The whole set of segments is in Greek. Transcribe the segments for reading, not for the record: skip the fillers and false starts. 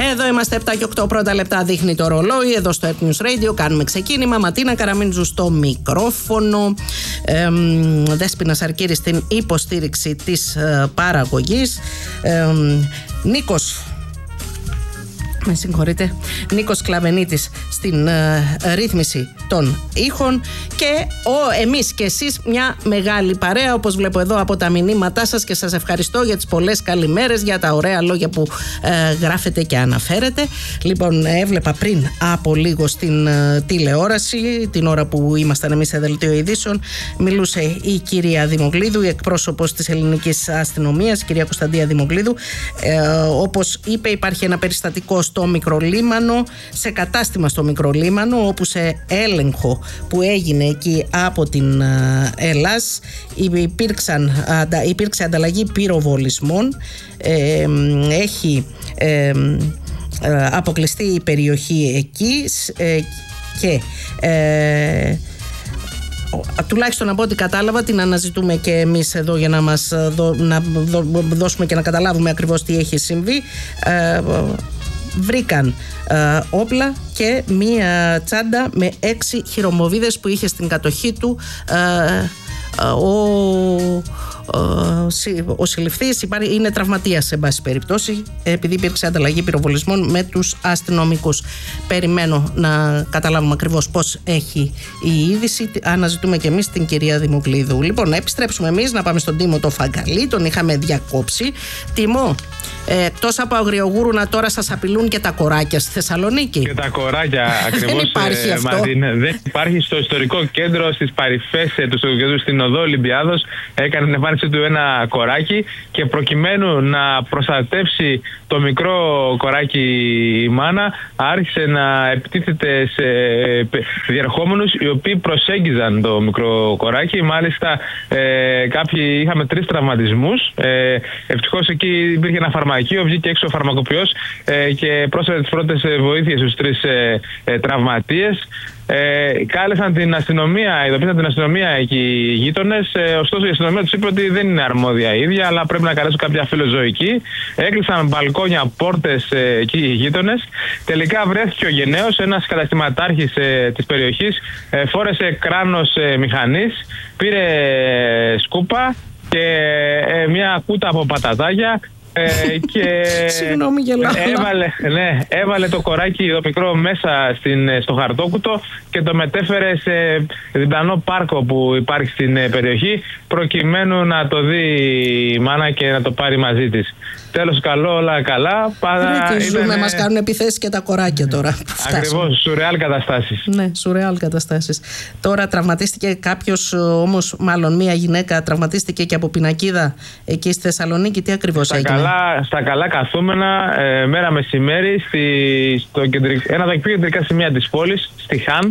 Εδώ είμαστε 7 και 8 πρώτα λεπτά, δείχνει το ρολόι. Εδώ στο Earth News Radio κάνουμε ξεκίνημα. Ματίνα Καραμίνζου στο μικρόφωνο. Δέσποινα Αρκύρη στην υποστήριξη της παραγωγής. Νίκος Κλαβενίτης στην ρύθμιση των ήχων και εμείς και εσείς μια μεγάλη παρέα, όπως βλέπω εδώ από τα μηνύματά σας, και σας ευχαριστώ για τις πολλές καλημέρες, για τα ωραία λόγια που γράφετε και αναφέρετε. Λοιπόν, έβλεπα πριν από λίγο στην τηλεόραση, την ώρα που ήμασταν εμείς σε δελτίο ειδήσεων, μιλούσε η κυρία Δημογλίδου, η εκπρόσωπος της ελληνικής αστυνομίας, η κυρία Κωνσταντία Δημογλίδου. Όπως είπε, υπάρχει ένα περιστατικό στο Μικρολίμανο, σε κατάστημα στο Μικρολίμανο, όπου σε έλεγχο που έγινε εκεί από την Ελλάς υπήρξε ανταλλαγή πυροβολισμών. Έχει αποκλειστεί η περιοχή εκεί και τουλάχιστον από ό,τι κατάλαβα, την αναζητούμε και εμείς εδώ για να μας δώσουμε και να καταλάβουμε ακριβώς τι έχει συμβεί. Βρήκαν όπλα και μία τσάντα με 6 χειρομοβίδες που είχε στην κατοχή του ο συλληφθής. Είναι τραυματίας σε πάση περιπτώσει, επειδή υπήρξε ανταλλαγή πυροβολισμών με τους αστυνομικούς. Περιμένω να καταλάβουμε ακριβώς πώς έχει η είδηση. Αναζητούμε και εμείς την κυρία Δημοκλίδου. Λοιπόν, να επιστρέψουμε εμείς, να πάμε στον Τίμο το Φαγκαλί. Τον είχαμε διακόψει. Τίμο, εκτός από αγριογούρουνα, τώρα σας απειλούν και τα κοράκια στη Θεσσαλονίκη. Και τα κοράκια ακριβώς. Δεν υπάρχει αυτό. Δεν υπάρχει. Στο ιστορικό κέντρο, στις παρυφές του ιστορικού κέντρου, στην οδό Ολυμπιάδος, έκανε την εμφάνιση του ένα κοράκι, και προκειμένου να προστατεύσει το μικρό κοράκι η μάνα, άρχισε να επιτίθεται σε διερχόμενους οι οποίοι προσέγγιζαν το μικρό κοράκι. Μάλιστα κάποιοι είχαμε 3 τραυματισμούς. Ευτυχώς εκεί υπήρχε ένα φαρμακείο, βγήκε έξω ο φαρμακοποιός και πρόσφερε τις πρώτες βοήθειες στους 3 τραυματίες. Κάλεσαν την αστυνομία, ειδοποίησαν την αστυνομία εκεί οι γείτονες. Ωστόσο η αστυνομία τους είπε ότι δεν είναι αρμόδια η ίδια, αλλά πρέπει να καλέσουν κάποια φιλοζωική. Έκλεισαν μπαλκόνια, πόρτες εκεί οι γείτονες. Τελικά βρέθηκε ο γενναίος, ένας καταστηματάρχης της περιοχής, φόρεσε κράνος μηχανής, πήρε σκούπα και μια κούτα από πατατάκια. Και έβαλε το κοράκι το μικρό μέσα στο χαρτόκουτο και το μετέφερε σε διπλανό πάρκο που υπάρχει στην περιοχή, προκειμένου να το δει η μάνα και να το πάρει μαζί της. Τέλος, καλό, όλα καλά. Μας κάνουν επιθέσεις και τα κοράκια τώρα. Ακριβώς, σουρεάλ καταστάσεις. Ναι, σουρεάλ καταστάσεις. Τώρα τραυματίστηκε κάποιος, όμως μάλλον μία γυναίκα τραυματίστηκε και από πινακίδα εκεί στη Θεσσαλονίκη. Τι ακριβώς έγινε? Στα καλά καθούμενα, μέρα μεσημέρι, ένα από τα πιο κεντρικά σημεία της πόλης, στη Χάνθ,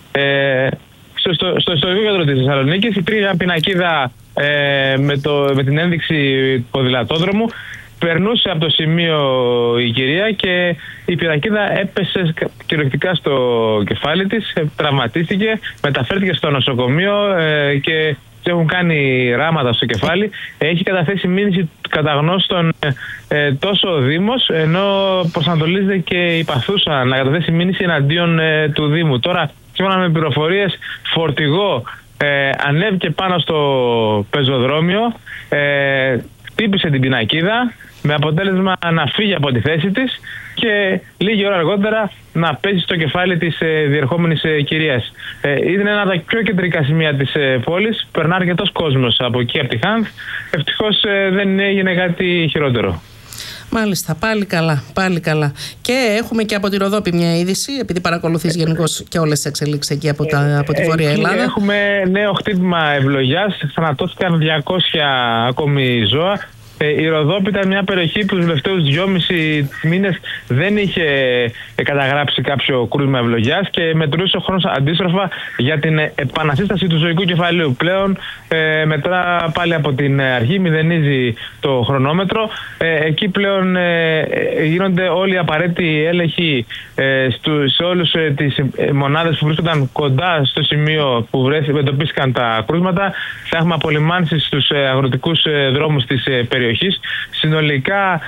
στο ιστορικό κέντρο της Θεσσαλονίκης, υπήρχε μια πινακίδα με την ένδειξη ποδηλατόδρομου. Περνούσε από το σημείο η κυρία και η πινακίδα έπεσε κυριολεκτικά στο κεφάλι της, τραυματίστηκε, μεταφέρθηκε στο νοσοκομείο και έχουν κάνει ράματα στο κεφάλι. Έχει καταθέσει μήνυση κατά γνώστον τόσο ο Δήμος, ενώ προσανατολίζεται και η παθούσα να καταθέσει μήνυση εναντίον του Δήμου. Τώρα, σύμφωνα με πληροφορίες, φορτηγό ανέβηκε πάνω στο πεζοδρόμιο, χτύπησε την πινακίδα, με αποτέλεσμα να φύγει από τη θέση της και λίγη ώρα αργότερα να πέσει στο κεφάλι της διερχόμενης κυρίας. Είναι ένα από τα πιο κεντρικά σημεία της πόλης. Περνά αρκετός κόσμος από εκεί, από τη Χάνθ. Ευτυχώς δεν έγινε κάτι χειρότερο. Μάλιστα, πάλι καλά, πάλι καλά. Και έχουμε και από τη Ροδόπη μια είδηση, επειδή παρακολουθείς γενικώς και όλες τις εξελίξεις εκεί από τη Βόρεια Ελλάδα. Έχουμε νέο χτύπημα ευλογιάς. Θανατώθηκαν 200 ακόμη ζώα. Η Ροδόπη ήταν μια περιοχή που τους τελευταίους 2,5 μήνες δεν είχε καταγράψει κάποιο κρούσμα ευλογιάς και μετρούσε ο χρόνος αντίστροφα για την επανασύσταση του ζωικού κεφαλαίου. Πλέον μετρά πάλι από την αρχή, μηδενίζει το χρονόμετρο. Εκεί πλέον γίνονται όλοι οι απαραίτητοι έλεγχοι σε όλες τις μονάδες που βρίσκονταν κοντά στο σημείο που εντοπίστηκαν τα κρούσματα. Θα έχουμε απολυμάνσεις στους αγροτικούς δρόμους της περιοχής. περιοχής. Συνολικά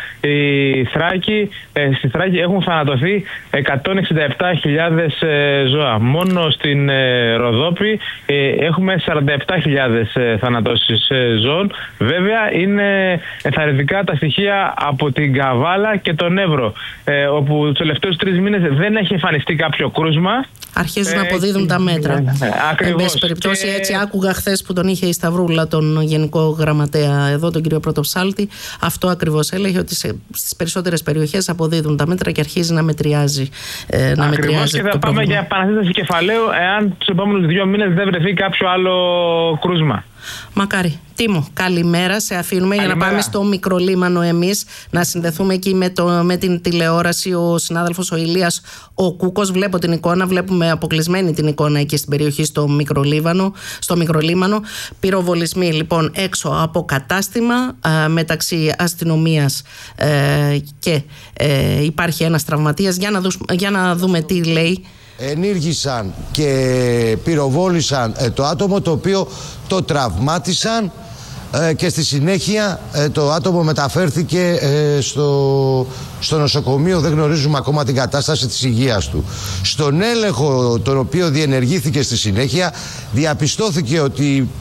στη Θράκη έχουν θανατωθεί 167.000 ζώα. Μόνο στην Ροδόπη έχουμε 47.000 θανατώσεις ζώων. Βέβαια είναι ενθαρρυντικά τα στοιχεία από την Καβάλα και τον Εύρο, όπου τους τελευταίους 3 μήνες δεν έχει εμφανιστεί κάποιο κρούσμα. Αρχίζουν να αποδίδουν τα μέτρα. Εν πάση περιπτώσει, έτσι άκουγα χθες που τον είχε η Σταυρούλα, τον Γενικό Γραμματέα εδώ, τον κύριο Πρωτοψάλτη. Αυτό ακριβώς έλεγε, ότι στις περισσότερες περιοχές αποδίδουν τα μέτρα και αρχίζει να μετριάζει. Ακριβώς, και θα πάμε για επανασύσταση κεφαλαίου εάν τους επόμενους 2 μήνες δεν βρεθεί κάποιο άλλο κρούσμα. Μακάρι. Τίμω, καλημέρα. Σε αφήνουμε για να πάμε στο Μικρολίμανο εμείς, να συνδεθούμε εκεί με την τηλεόραση. Ο συνάδελφος ο Ηλίας ο Κούκος. Βλέπω την εικόνα, βλέπουμε αποκλεισμένη την εικόνα εκεί στην περιοχή στο Μικρολίμανο. Πυροβολισμοί λοιπόν έξω από κατάστημα μεταξύ αστυνομίας και υπάρχει ένας τραυματίας. Για να δούμε τι λέει. Ενήργησαν και πυροβόλησαν το άτομο, το οποίο το τραυμάτισαν και στη συνέχεια το άτομο μεταφέρθηκε στο νοσοκομείο. Δεν γνωρίζουμε ακόμα την κατάσταση της υγείας του. Στον έλεγχο τον οποίο διενεργήθηκε στη συνέχεια, διαπιστώθηκε ότι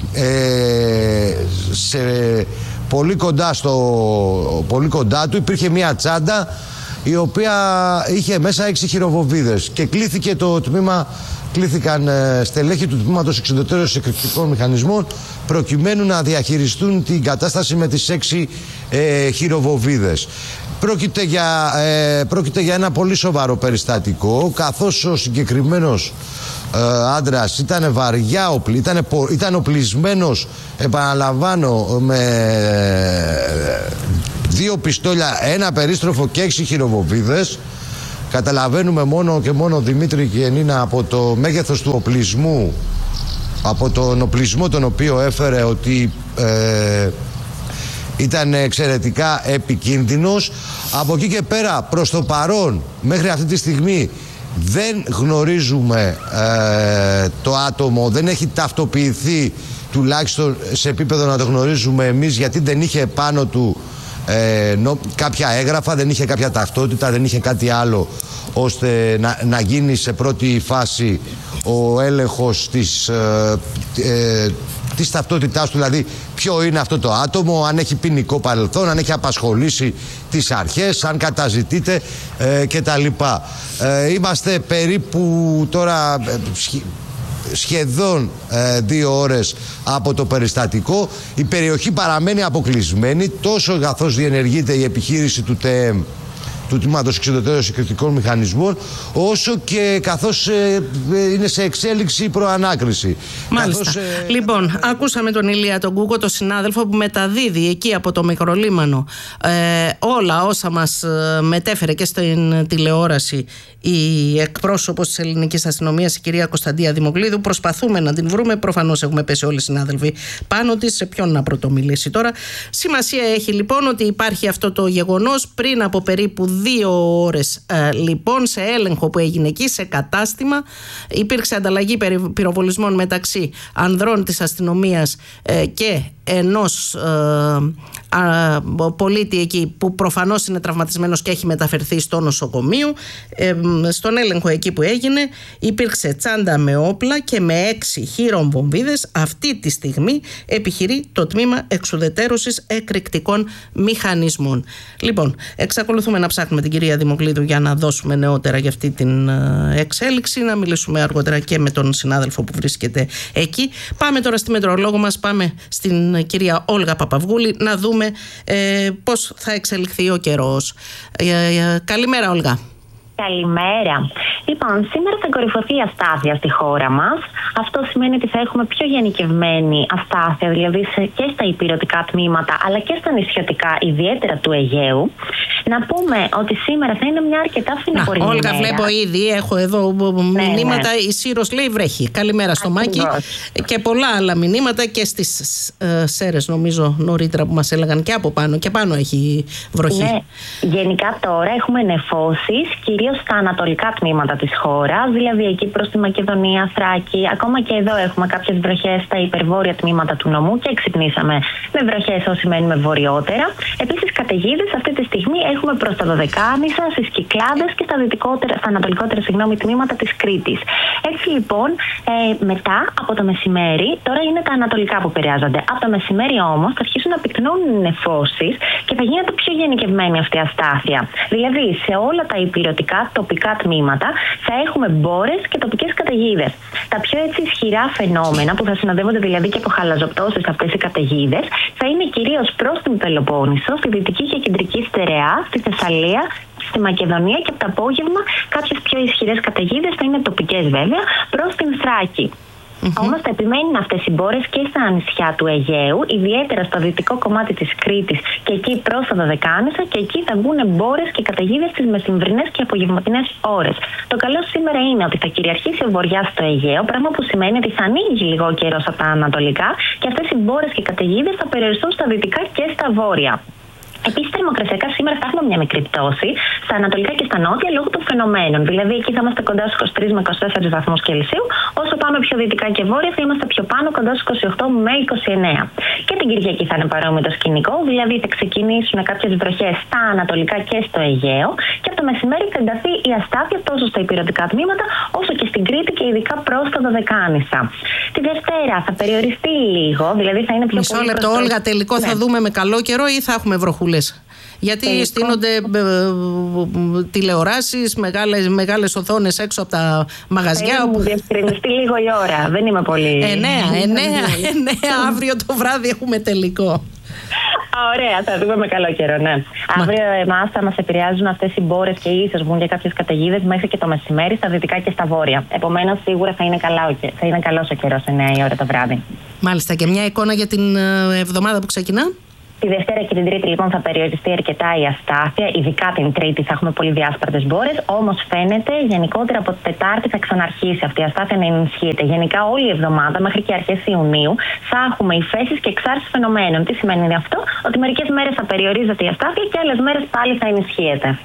πολύ κοντά του υπήρχε μια τσάντα η οποία είχε μέσα 6 χειροβοβίδες και κλήθηκαν στελέχη του τμήματος εξουδετερώσεως εκρηκτικών μηχανισμών προκειμένου να διαχειριστούν την κατάσταση με τις 6 χειροβοβίδες. Πρόκειται για ένα πολύ σοβαρό περιστατικό, καθώς ο συγκεκριμένος άντρας ήταν βαριά ήταν οπλισμένος, επαναλαμβάνω, με 2 πιστόλια, 1 περίστροφο και 6 χειροβοβίδες. Καταλαβαίνουμε μόνο και μόνο, Δημήτρη και Νίνα, από το μέγεθος του οπλισμού, από τον οπλισμό τον οποίο έφερε, ότι ήταν εξαιρετικά επικίνδυνος. Από εκεί και πέρα, προς το παρόν, μέχρι αυτή τη στιγμή δεν γνωρίζουμε το άτομο, δεν έχει ταυτοποιηθεί, τουλάχιστον σε επίπεδο να το γνωρίζουμε εμείς, γιατί δεν είχε πάνω του κάποια έγγραφα, δεν είχε κάποια ταυτότητα, δεν είχε κάτι ώστε να γίνει σε πρώτη φάση ο έλεγχος της ταυτότητάς του, δηλαδή ποιο είναι αυτό το άτομο, αν έχει ποινικό παρελθόν, αν έχει απασχολήσει τις αρχές, αν καταζητείται κτλ. Είμαστε περίπου τώρα σχεδόν 2 ώρες από το περιστατικό. Η περιοχή παραμένει αποκλεισμένη, τόσο καθώς διενεργείται η επιχείρηση του ΤΕΜ, του Τμήματος Εξουδετερώσεως Εκρηκτικών Μηχανισμών, όσο και καθώς είναι σε εξέλιξη η προανάκριση. Μάλιστα. Λοιπόν, ακούσαμε τον Ηλία τον Κούκο, τον συνάδελφο που μεταδίδει εκεί από το Μικρολίμανο όλα όσα μας μετέφερε και στην τηλεόραση η εκπρόσωπος της ελληνικής αστυνομίας, η κυρία Κωνσταντία Δημοκλίδου. Προσπαθούμε να την βρούμε. Προφανώς έχουμε πέσει όλοι οι συνάδελφοι πάνω της. Σε ποιον να πρωτομιλήσει τώρα. Σημασία έχει λοιπόν ότι υπάρχει αυτό το γεγονός. Πριν από περίπου 2 ώρες λοιπόν, σε έλεγχο που έγινε εκεί, σε κατάστημα, υπήρξε ανταλλαγή πυροβολισμών μεταξύ ανδρών της αστυνομίας και ενός πολίτη εκεί, που προφανώς είναι τραυματισμένος και έχει μεταφερθεί στο νοσοκομείο. Στον έλεγχο εκεί που έγινε, υπήρξε τσάντα με όπλα και με 6 χείρων βομβίδες. Αυτή τη στιγμή επιχειρεί το τμήμα εξουδετερώσεως εκρηκτικών μηχανισμών. Λοιπόν, εξακολουθούμε να ψάχνουμε την κυρία Δημοκλίδου για να δώσουμε νεότερα για αυτή την εξέλιξη, να μιλήσουμε αργότερα και με τον συνάδελφο που βρίσκεται εκεί. Πάμε τώρα στη μετεωρολόγο μας, πάμε στην κυρία Όλγα Παπαυγούλη, να δούμε πώς θα εξελιχθεί ο καιρός. Καλημέρα, Όλγα. Καλημέρα. Λοιπόν, σήμερα θα κορυφωθεί η αστάθεια στη χώρα μας. Αυτό σημαίνει ότι θα έχουμε πιο γενικευμένη αστάθεια, δηλαδή και στα υπηρετικά τμήματα αλλά και στα νησιωτικά, ιδιαίτερα του Αιγαίου. Να πούμε ότι σήμερα θα είναι μια αρκετά φθινοπορεινή μέρα. Όλγα, βλέπω ήδη, έχω εδώ μηνύματα. Η Σύρος λέει βρέχει. Καλημέρα στο Μάκη. Και πολλά άλλα μηνύματα και στις Σέρρες, νομίζω νωρίτερα, που μας έλεγαν και από πάνω. Και πάνω έχει βροχή. Ναι. Γενικά τώρα έχουμε νεφώσεις, κυρίως στα ανατολικά τμήματα της χώρας, δηλαδή εκεί προς τη Μακεδονία, Θράκη. Ακόμα και εδώ έχουμε κάποιες βροχές στα υπερβόρεια τμήματα του νομού και ξυπνήσαμε με βροχές όσοι μένουμε βορειότερα. Επίσης, καταιγίδες αυτή τη στιγμή έχουμε προς τα Δωδεκάνησα, στις Κυκλάδες και στα ανατολικότερα τμήματα της Κρήτης. Έτσι λοιπόν, μετά από το μεσημέρι, τώρα είναι τα ανατολικά που επηρεάζονται. Από το μεσημέρι όμως θα αρχίσουν να πυκνώνουν οι νεφώσεις και θα γίνεται πιο γενικευμένη αυτή η αστάθεια. Δηλαδή, σε όλα τα υπηρετικά τοπικά τμήματα θα έχουμε μπόρες και τοπικές καταιγίδες. Τα πιο έτσι ισχυρά φαινόμενα που θα συνοδεύονται δηλαδή και από χαλαζοπτώσεις αυτές οι καταιγίδες θα είναι κυρίως προς την Πελοπόννησο, στη δυτική και κεντρική στερεά, στη Θεσσαλία, στη Μακεδονία και από το απόγευμα κάποιες πιο ισχυρές καταιγίδες θα είναι τοπικές βέβαια προς την Θράκη. Όμως θα επιμένουν αυτές οι μπόρες και στα νησιά του Αιγαίου, ιδιαίτερα στο δυτικό κομμάτι της Κρήτης και εκεί προς τα Δωδεκάνησα, και εκεί θα βγουν μπόρες και καταιγίδες στις μεσημβρινές και απογευματινές ώρες. Το καλό σήμερα είναι ότι θα κυριαρχήσει ο βορειάς στο Αιγαίο, πράγμα που σημαίνει ότι θα ανοίγει λίγο καιρός από τα ανατολικά και αυτές οι μπόρες και καταιγίδες θα περιοριστούν στα δυτικά και στα βόρεια. Επίσης, θερμοκρασιακά σήμερα θα έχουμε μια μικρή πτώση στα ανατολικά και στα νότια λόγω των φαινομένων. Δηλαδή, εκεί θα είμαστε κοντά στους 23 με 24 βαθμούς Κελσίου, όσο πάμε πιο δυτικά και βόρεια θα είμαστε πιο πάνω, κοντά στους 28 με 29. Και την Κυριακή θα είναι παρόμοιο το σκηνικό, δηλαδή θα ξεκινήσουν κάποιες βροχές στα ανατολικά και στο Αιγαίο, και από το μεσημέρι θα ενταθεί η αστάθεια τόσο στα υπηρετικά τμήματα όσο και στην Κρήτη και ειδικά προς τα Δωδεκάνησα. Τη Δευτέρα θα περιοριστεί λίγο, δηλαδή θα είναι πιο πολύ. Μισό λεπτό, Όλγα, τελικό θα δούμε με καλό καιρό ή θα έχουμε βροχούλες? Γιατί στείνονται τηλεοράσεις, μεγάλες οθόνες έξω από τα μαγαζιά. Μου διευκρινιστεί λίγο η ώρα. Δεν είμαι πολύ. 9 αύριο το βράδυ έχουμε τελικό. Ωραία, θα δούμε με καλό καιρό, ναι. Αύριο εμάς θα μας επηρεάζουν αυτές οι μπόρες και ίσως βγουν και κάποιες καταιγίδες μέχρι και το μεσημέρι στα δυτικά και στα βόρεια. Επομένως, σίγουρα θα είναι καλός ο καιρός 9 η ώρα το βράδυ. Μάλιστα, και μια εικόνα για την εβδομάδα που ξεκινά. Τη Δευτέρα και την Τρίτη λοιπόν θα περιοριστεί αρκετά η αστάθεια, ειδικά την Τρίτη θα έχουμε πολύ διάσπαρτες μπόρες, όμως φαίνεται γενικότερα από την Τετάρτη θα ξαναρχίσει αυτή η αστάθεια να ενισχύεται. Γενικά όλη η εβδομάδα μέχρι και αρχές Ιουνίου θα έχουμε υφέσεις και εξάρσεις φαινομένων. Τι σημαίνει αυτό? Ότι μερικές μέρες θα περιορίζεται η αστάθεια και άλλες μέρες πάλι θα ενισχύεται.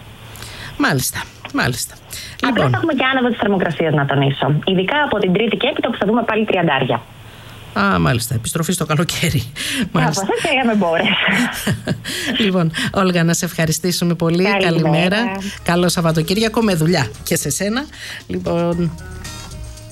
Μάλιστα. Απλά θα έχουμε και άνοδο της θερμοκρασίας, να τονίσω. Ειδικά από την Τρίτη και έπειτα που θα δούμε πάλι 30. Μάλιστα. Επιστροφή στο καλοκαίρι. Μάλιστα. Από είχαμε μπόρες. Λοιπόν, Όλγα, να σε ευχαριστήσουμε πολύ. Καλημέρα. Καλό Σαββατοκύριακο με δουλειά και σε σένα. Λοιπόν.